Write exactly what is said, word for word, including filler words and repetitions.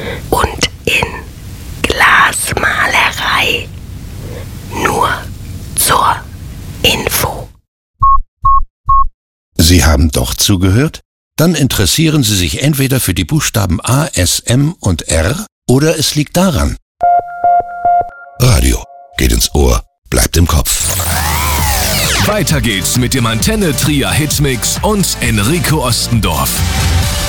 und in Glasmalerei. Nur zur Info. Sie haben doch zugehört? Dann interessieren Sie sich entweder für die Buchstaben A, S, M und R oder es liegt daran. Radio geht ins Ohr, bleibt im Kopf. Weiter geht's mit dem Antenne Trier Hitmix und Enrico Ostendorf.